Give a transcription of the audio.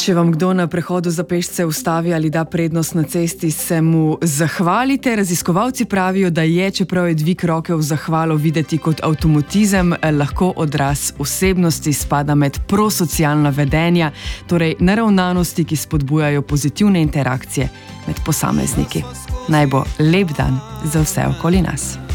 Če vam kdo na prehodu za pešce ustavi ali da prednost na cesti, se mu zahvalite. Raziskovalci pravijo, da je, čeprav je dvig roke v zahvalo videti kot avtomatizem, lahko odraz osebnosti, spada med prosocialna vedenja, torej naravnanosti, ki spodbujajo pozitivne interakcije med posamezniki. Naj bo lep dan za vse okoli nas.